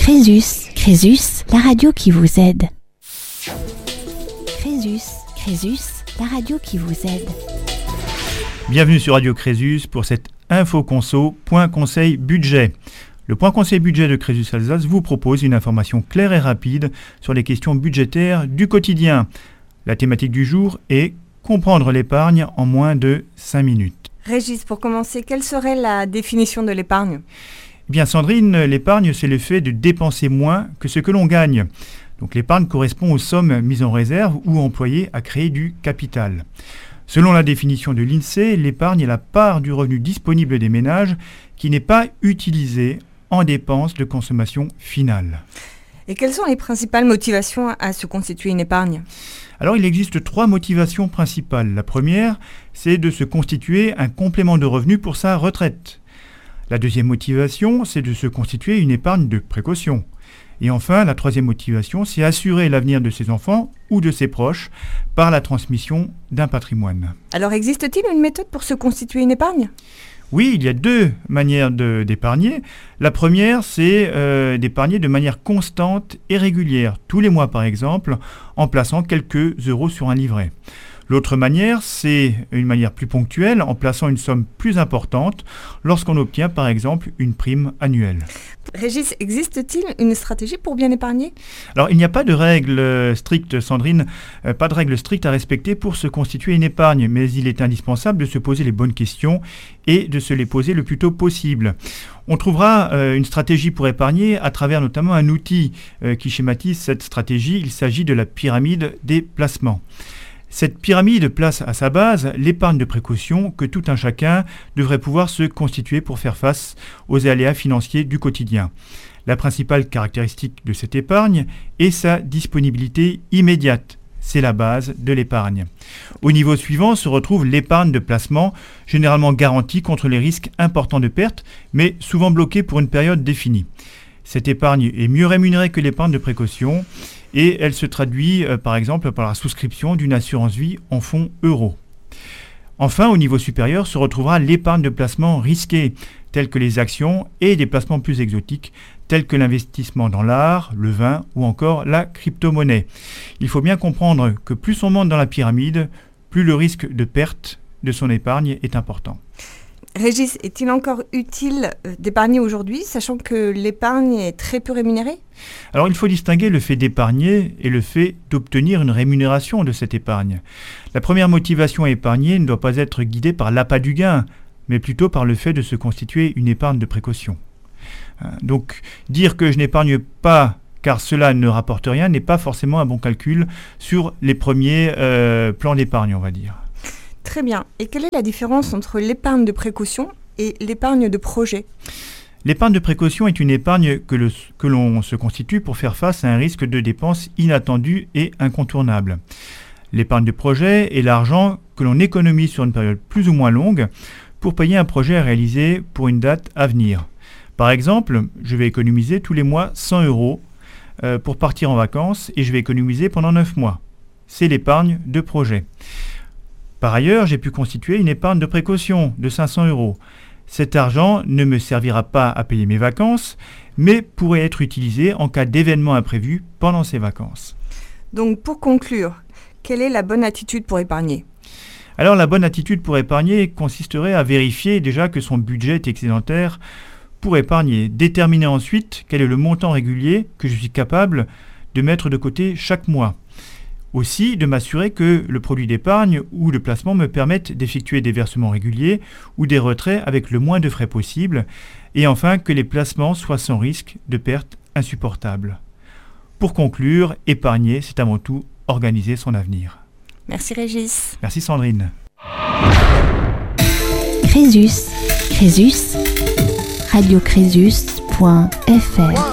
Crésus, la radio qui vous aide. Crésus, la radio qui vous aide. Bienvenue sur Radio Crésus pour cette info conso, point conseil budget. Le point conseil budget de Crésus Alsace vous propose une information claire et rapide sur les questions budgétaires du quotidien. La thématique du jour est comprendre l'épargne en moins de 5 minutes. Régis, pour commencer, quelle serait la définition de l'épargne ? Eh bien Sandrine, l'épargne c'est le fait de dépenser moins que ce que l'on gagne. Donc l'épargne correspond aux sommes mises en réserve ou employées à créer du capital. Selon la définition de l'INSEE, l'épargne est la part du revenu disponible des ménages qui n'est pas utilisée en dépenses de consommation finale. Et quelles sont les principales motivations à se constituer une épargne ? Alors il existe 3 motivations principales. La première, c'est de se constituer un complément de revenu pour sa retraite. La deuxième motivation, c'est de se constituer une épargne de précaution. Et enfin, la troisième motivation, c'est assurer l'avenir de ses enfants ou de ses proches par la transmission d'un patrimoine. Alors existe-t-il une méthode pour se constituer une épargne ? Oui, il y a 2 manières d'épargner. La première, c'est d'épargner de manière constante et régulière, tous les mois par exemple, en plaçant quelques euros sur un livret. L'autre manière, c'est une manière plus ponctuelle, en plaçant une somme plus importante lorsqu'on obtient par exemple une prime annuelle. Régis, existe-t-il une stratégie pour bien épargner ? Alors il n'y a pas de règle stricte, Sandrine, pas de règle stricte à respecter pour se constituer une épargne, mais il est indispensable de se poser les bonnes questions et de se les poser le plus tôt possible. On trouvera une stratégie pour épargner à travers notamment un outil qui schématise cette stratégie. Il s'agit de la pyramide des placements. Cette pyramide place à sa base l'épargne de précaution que tout un chacun devrait pouvoir se constituer pour faire face aux aléas financiers du quotidien. La principale caractéristique de cette épargne est sa disponibilité immédiate. C'est la base de l'épargne. Au niveau suivant se retrouve l'épargne de placement, généralement garantie contre les risques importants de perte, mais souvent bloquée pour une période définie. Cette épargne est mieux rémunérée que l'épargne de précaution et elle se traduit par exemple par la souscription d'une assurance vie en fonds euros. Enfin, au niveau supérieur se retrouvera l'épargne de placement risquée, telle que les actions, et des placements plus exotiques, tels que l'investissement dans l'art, le vin ou encore la crypto-monnaie. Il faut bien comprendre que plus on monte dans la pyramide, plus le risque de perte de son épargne est important. Régis, est-il encore utile d'épargner aujourd'hui, sachant que l'épargne est très peu rémunérée ? Alors il faut distinguer le fait d'épargner et le fait d'obtenir une rémunération de cette épargne. La première motivation à épargner ne doit pas être guidée par l'appât du gain, mais plutôt par le fait de se constituer une épargne de précaution. Donc dire que je n'épargne pas car cela ne rapporte rien n'est pas forcément un bon calcul sur les premiers plans d'épargne, on va dire. Très bien. Et quelle est la différence entre l'épargne de précaution et l'épargne de projet ? L'épargne de précaution est une épargne que l'on se constitue pour faire face à un risque de dépenses inattendu et incontournable. L'épargne de projet est l'argent que l'on économise sur une période plus ou moins longue pour payer un projet à réaliser pour une date à venir. Par exemple, je vais économiser tous les mois 100 euros pour partir en vacances et je vais économiser pendant 9 mois. C'est l'épargne de projet. Par ailleurs, j'ai pu constituer une épargne de précaution de 500 euros. Cet argent ne me servira pas à payer mes vacances, mais pourrait être utilisé en cas d'événement imprévu pendant ces vacances. Donc pour conclure, quelle est la bonne attitude pour épargner ? Alors la bonne attitude pour épargner consisterait à vérifier déjà que son budget est excédentaire pour épargner. Déterminer ensuite quel est le montant régulier que je suis capable de mettre de côté chaque mois. Aussi, de m'assurer que le produit d'épargne ou de placement me permette d'effectuer des versements réguliers ou des retraits avec le moins de frais possible. Et enfin, que les placements soient sans risque de perte insupportable. Pour conclure, épargner, c'est avant tout organiser son avenir. Merci Régis. Merci Sandrine. Crésus, radiocrésus.fr